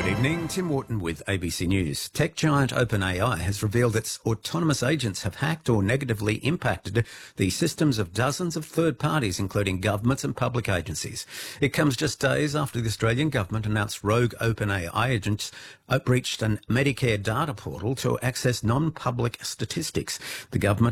Evening, Tim Wharton with ABC News. Tech giant OpenAI has revealed its autonomous agents have hacked or negatively impacted the systems of dozens of third parties, including governments and public agencies. It comes just days after the Australian government announced rogue OpenAI agents breached an Medicare data portal to access non-public statistics. The government